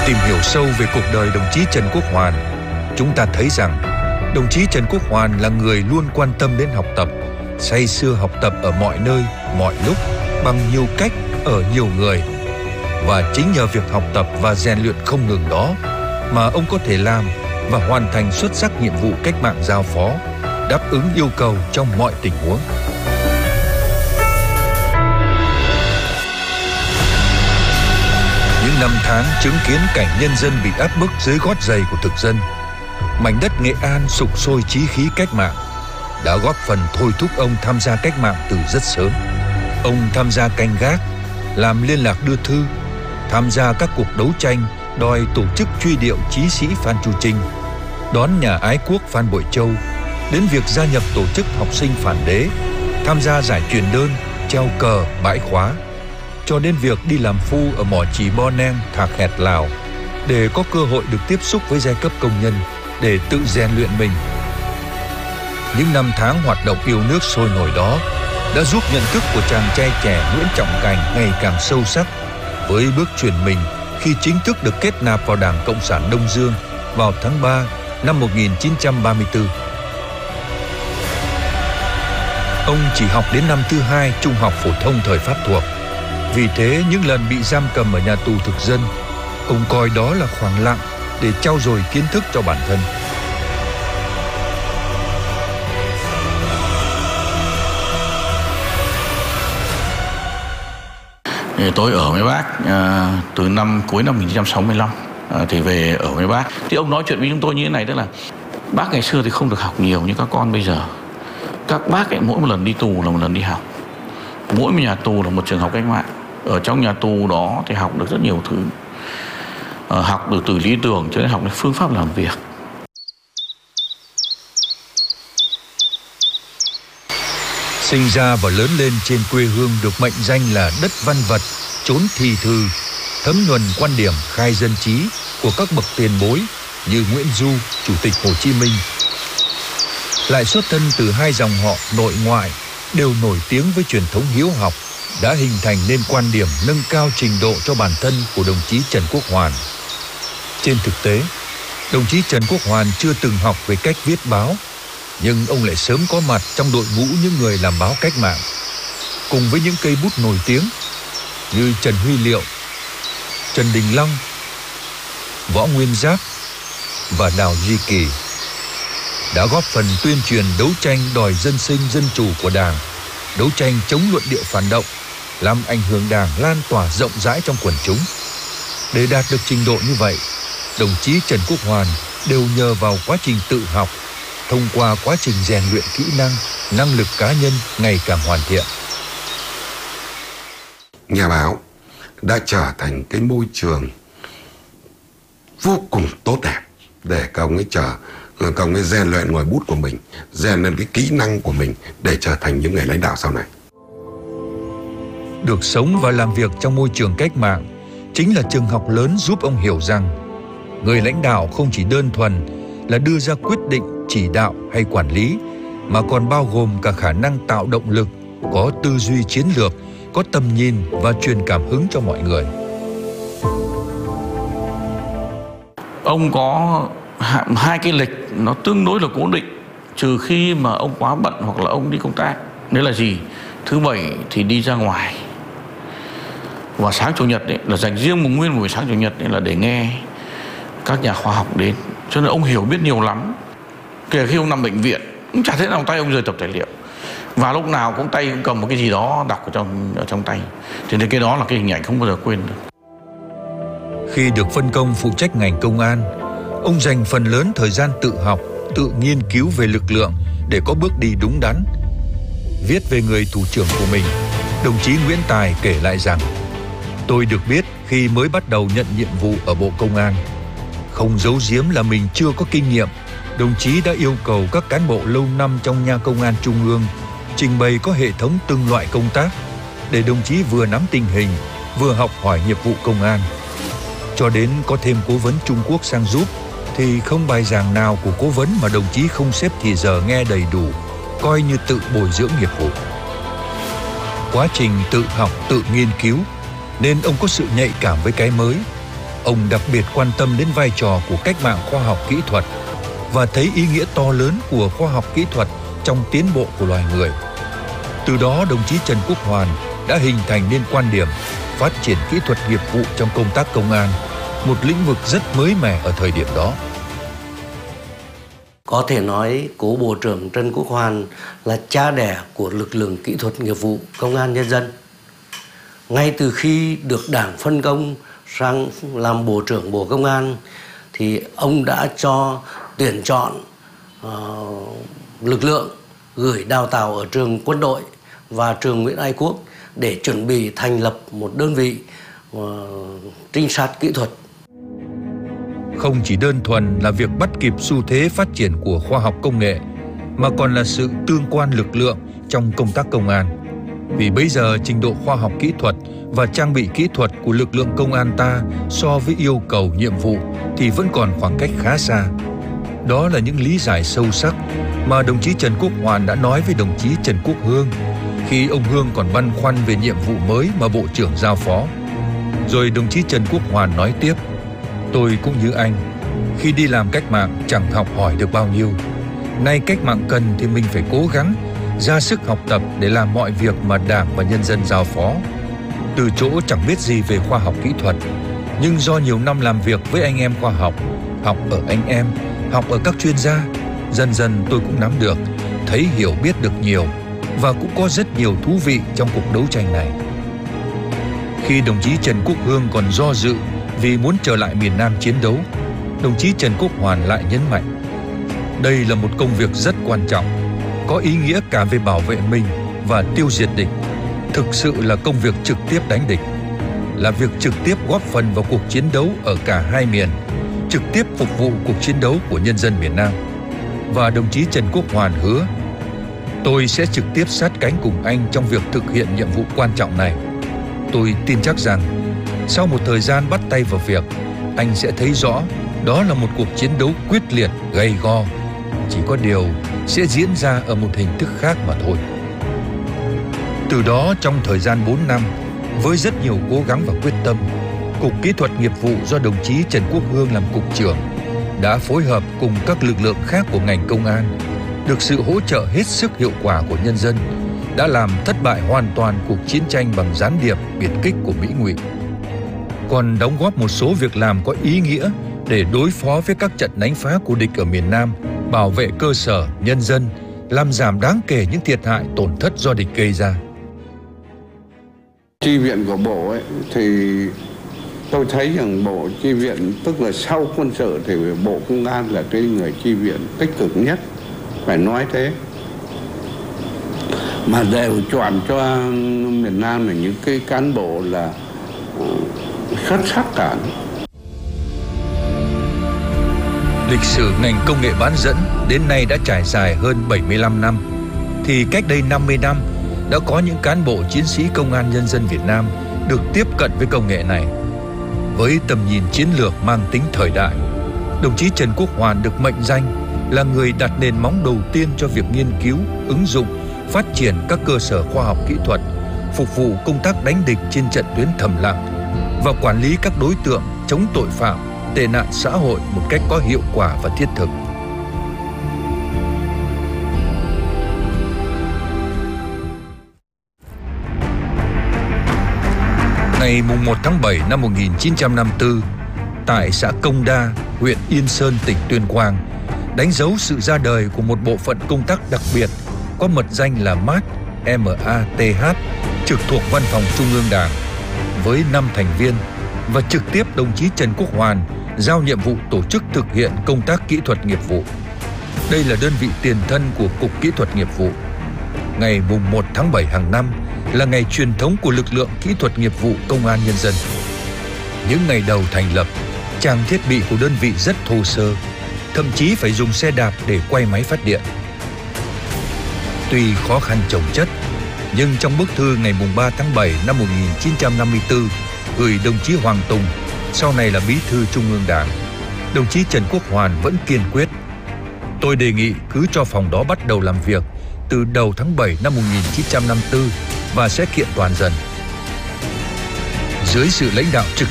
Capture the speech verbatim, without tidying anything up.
Tìm hiểu sâu về cuộc đời đồng chí Trần Quốc Hoàn, chúng ta thấy rằng đồng chí Trần Quốc Hoàn là người luôn quan tâm đến học tập, say sưa học tập ở mọi nơi, mọi lúc, bằng nhiều cách, ở nhiều người. Và chính nhờ việc học tập và rèn luyện không ngừng đó mà ông có thể làm và hoàn thành xuất sắc nhiệm vụ cách mạng giao phó, đáp ứng yêu cầu trong mọi tình huống. Những năm tháng chứng kiến cảnh nhân dân bị áp bức dưới gót giày của thực dân, mảnh đất Nghệ An sục sôi chí khí cách mạng đã góp phần thôi thúc ông tham gia cách mạng từ rất sớm. Ông tham gia canh gác, làm liên lạc đưa thư, tham gia các cuộc đấu tranh đòi tổ chức truy điệu chí sĩ Phan Chu Trinh, đón nhà ái quốc Phan Bội Châu, đến việc gia nhập tổ chức học sinh phản đế, tham gia giải truyền đơn, treo cờ, bãi khóa, cho đến việc đi làm phu ở mỏ chì Bo Neng, Thạc Hẹt, Lào, để có cơ hội được tiếp xúc với giai cấp công nhân, để tự rèn luyện mình. Những năm tháng hoạt động yêu nước sôi nổi đó đã giúp nhận thức của chàng trai trẻ Nguyễn Trọng Cảnh ngày càng sâu sắc, với bước chuyển mình khi chính thức được kết nạp vào Đảng Cộng sản Đông Dương vào tháng ba năm một nghìn chín trăm ba mươi tư. Ông chỉ học đến năm thứ hai trung học phổ thông thời Pháp thuộc. Vì thế những lần bị giam cầm ở nhà tù thực dân, ông coi đó là khoảng lặng để trau dồi kiến thức cho bản thân. Tôi ở với bác à, từ năm cuối năm một nghìn chín trăm sáu mươi lăm à, thì về ở với bác. Thì ông nói chuyện với chúng tôi như thế này, tức là bác ngày xưa thì không được học nhiều như các con bây giờ. Các bác ấy mỗi một lần đi tù là một lần đi học. Mỗi một nhà tù là một trường học cách mạng. Ở trong nhà tù đó thì học được rất nhiều thứ. À, học được từ lý tưởng cho đến học được phương pháp làm việc. Sinh ra và lớn lên trên quê hương được mệnh danh là đất văn vật, chốn thi thư, thấm nhuần quan điểm khai dân trí của các bậc tiền bối như Nguyễn Du, Chủ tịch Hồ Chí Minh. Lại xuất thân từ hai dòng họ nội ngoại đều nổi tiếng với truyền thống hiếu học, đã hình thành nên quan điểm nâng cao trình độ cho bản thân của đồng chí Trần Quốc Hoàn. Trên thực tế, đồng chí Trần Quốc Hoàn chưa từng học về cách viết báo, nhưng ông lại sớm có mặt trong đội ngũ những người làm báo cách mạng, cùng với những cây bút nổi tiếng như Trần Huy Liệu, Trần Đình Long, Võ Nguyên Giáp và Đào Duy Kỳ, đã góp phần tuyên truyền đấu tranh đòi dân sinh dân chủ của Đảng, đấu tranh chống luận điệu phản động, làm ảnh hưởng Đảng lan tỏa rộng rãi trong quần chúng. Để đạt được trình độ như vậy, đồng chí Trần Quốc Hoàn đều nhờ vào quá trình tự học, thông qua quá trình rèn luyện kỹ năng, năng lực cá nhân ngày càng hoàn thiện. Nhà báo đã trở thành cái môi trường vô cùng tốt đẹp để các ông ấy trở, các ông ấy rèn luyện ngòi bút của mình, rèn luyện cái kỹ năng của mình để trở thành những người lãnh đạo sau này. Được sống và làm việc trong môi trường cách mạng chính là trường học lớn giúp ông hiểu rằng người lãnh đạo không chỉ đơn thuần là đưa ra quyết định, chỉ đạo hay quản lý, mà còn bao gồm cả khả năng tạo động lực, có tư duy chiến lược, có tầm nhìn và truyền cảm hứng cho mọi người. Ông có hai cái lịch nó tương đối là cố định, trừ khi mà ông quá bận hoặc là ông đi công tác. Đấy là gì? Thứ bảy thì đi ra ngoài, và sáng chủ nhật ấy, là dành riêng một nguyên buổi sáng chủ nhật ấy là để nghe các nhà khoa học đến. Cho nên ông hiểu biết nhiều lắm. Kể khi ông nằm bệnh viện, cũng chả thế nào tay ông rời tập tài liệu, và lúc nào cũng tay cũng cầm một cái gì đó đọc ở trong ở trong tay. Thì cái đó là cái hình ảnh không bao giờ quên được. Khi được phân công phụ trách ngành công an, ông dành phần lớn thời gian tự học, tự nghiên cứu về lực lượng để có bước đi đúng đắn. Viết về người thủ trưởng của mình, đồng chí Nguyễn Tài kể lại rằng: "Tôi được biết khi mới bắt đầu nhận nhiệm vụ ở Bộ Công an, không giấu giếm là mình chưa có kinh nghiệm, đồng chí đã yêu cầu các cán bộ lâu năm trong nha công an trung ương trình bày có hệ thống từng loại công tác để đồng chí vừa nắm tình hình, vừa học hỏi nghiệp vụ công an. Cho đến có thêm cố vấn Trung Quốc sang giúp thì không bài giảng nào của cố vấn mà đồng chí không xếp thì giờ nghe đầy đủ, coi như tự bồi dưỡng nghiệp vụ." Quá trình tự học, tự nghiên cứu nên ông có sự nhạy cảm với cái mới. Ông đặc biệt quan tâm đến vai trò của cách mạng khoa học kỹ thuật và thấy ý nghĩa to lớn của khoa học kỹ thuật trong tiến bộ của loài người. Từ đó, đồng chí Trần Quốc Hoàn đã hình thành nên quan điểm phát triển kỹ thuật nghiệp vụ trong công tác công an, một lĩnh vực rất mới mẻ ở thời điểm đó. Có thể nói cố Bộ trưởng Trần Quốc Hoàn là cha đẻ của lực lượng kỹ thuật nghiệp vụ Công an Nhân dân. Ngay từ khi được Đảng phân công sang làm Bộ trưởng Bộ Công an thì ông đã cho tuyển chọn uh, lực lượng gửi đào tạo ở trường quân đội và trường Nguyễn Ái Quốc để chuẩn bị thành lập một đơn vị uh, trinh sát kỹ thuật. Không chỉ đơn thuần là việc bắt kịp xu thế phát triển của khoa học công nghệ, mà còn là sự tương quan lực lượng trong công tác công an. Vì bây giờ trình độ khoa học kỹ thuật và trang bị kỹ thuật của lực lượng công an ta so với yêu cầu nhiệm vụ thì vẫn còn khoảng cách khá xa. Đó là những lý giải sâu sắc mà đồng chí Trần Quốc Hoàn đã nói với đồng chí Trần Quốc Hương khi ông Hương còn băn khoăn về nhiệm vụ mới mà Bộ trưởng giao phó. Rồi đồng chí Trần Quốc Hoàn nói tiếp: tôi cũng như anh, khi đi làm cách mạng chẳng học hỏi được bao nhiêu. Nay cách mạng cần thì mình phải cố gắng, ra sức học tập để làm mọi việc mà Đảng và nhân dân giao phó. Từ chỗ chẳng biết gì về khoa học kỹ thuật, nhưng do nhiều năm làm việc với anh em khoa học, học ở anh em, học ở các chuyên gia, dần dần tôi cũng nắm được, thấy hiểu biết được nhiều và cũng có rất nhiều thú vị trong cuộc đấu tranh này. Khi đồng chí Trần Quốc Hương còn do dự vì muốn trở lại miền Nam chiến đấu, đồng chí Trần Quốc Hoàn lại nhấn mạnh: đây là một công việc rất quan trọng, có ý nghĩa cả về bảo vệ mình và tiêu diệt địch. Thực sự là công việc trực tiếp đánh địch, là việc trực tiếp góp phần vào cuộc chiến đấu ở cả hai miền, trực tiếp phục vụ cuộc chiến đấu của nhân dân miền Nam. Và đồng chí Trần Quốc Hoàn hứa: tôi sẽ trực tiếp sát cánh cùng anh trong việc thực hiện nhiệm vụ quan trọng này. Tôi tin chắc rằng sau một thời gian bắt tay vào việc, anh sẽ thấy rõ đó là một cuộc chiến đấu quyết liệt, gay go. Chỉ có điều sẽ diễn ra ở một hình thức khác mà thôi. Từ đó, trong thời gian bốn năm, với rất nhiều cố gắng và quyết tâm, Cục Kỹ thuật Nghiệp vụ do đồng chí Trần Quốc Hương làm cục trưởng đã phối hợp cùng các lực lượng khác của ngành công an, được sự hỗ trợ hết sức hiệu quả của nhân dân, đã làm thất bại hoàn toàn cuộc chiến tranh bằng gián điệp, biệt kích của Mỹ ngụy. Còn đóng góp một số việc làm có ý nghĩa để đối phó với các trận đánh phá của địch ở miền Nam, bảo vệ cơ sở, nhân dân, làm giảm đáng kể những thiệt hại tổn thất do địch gây ra. Chi viện của Bộ ấy, thì tôi thấy rằng Bộ chi viện, tức là sau quân sự thì Bộ Công an là cái người chi viện tích cực nhất, phải nói thế. Mà đều chọn cho miền Nam là những cái cán bộ là xuất sắc cả. Lịch sử ngành công nghệ bán dẫn đến nay đã trải dài hơn bảy mươi lăm năm, thì cách đây năm mươi năm đã có những cán bộ chiến sĩ công an nhân dân Việt Nam được tiếp cận với công nghệ này. Với tầm nhìn chiến lược mang tính thời đại, đồng chí Trần Quốc Hoàn được mệnh danh là người đặt nền móng đầu tiên cho việc nghiên cứu, ứng dụng, phát triển các cơ sở khoa học kỹ thuật, phục vụ công tác đánh địch trên trận tuyến thầm lặng và quản lý các đối tượng chống tội phạm, tệ nạn xã hội một cách có hiệu quả và thiết thực. Ngày một tháng bảy năm một nghìn chín trăm năm mươi tư, tại xã Công Đa, huyện Yên Sơn, tỉnh Tuyên Quang, đánh dấu sự ra đời của một bộ phận công tác đặc biệt có mật danh là mát, M A T H, trực thuộc Văn phòng Trung ương Đảng, với năm thành viên, và trực tiếp đồng chí Trần Quốc Hoàn giao nhiệm vụ tổ chức thực hiện công tác kỹ thuật nghiệp vụ. Đây là đơn vị tiền thân của Cục Kỹ thuật Nghiệp vụ. Ngày một tháng bảy hàng năm là ngày truyền thống của lực lượng kỹ thuật nghiệp vụ Công an Nhân dân. Những ngày đầu thành lập, trang thiết bị của đơn vị rất thô sơ, thậm chí phải dùng xe đạp để quay máy phát điện. Tuy khó khăn chồng chất, nhưng trong bức thư ngày ba tháng bảy năm một nghìn chín trăm năm mươi tư gửi đồng chí Hoàng Tùng, sau này là Bí thư Trung ương Đảng, đồng chí Trần Quốc Hoàn vẫn kiên quyết: tôi đề nghị cứ cho phòng đó bắt đầu làm việc từ đầu tháng bảy năm một nghìn chín trăm năm mươi tư và sẽ kiện toàn dần. Dưới sự lãnh đạo trực